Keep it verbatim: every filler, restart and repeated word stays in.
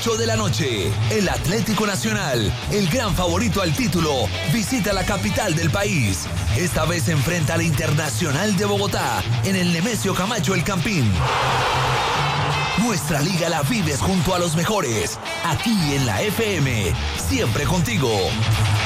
ocho de la noche, el Atlético Nacional, el gran favorito al título, visita la capital del país. Esta vez se enfrenta al Internacional de Bogotá en el Nemesio Camacho El Campín. Nuestra liga la vives junto a los mejores, aquí en la F M, siempre contigo.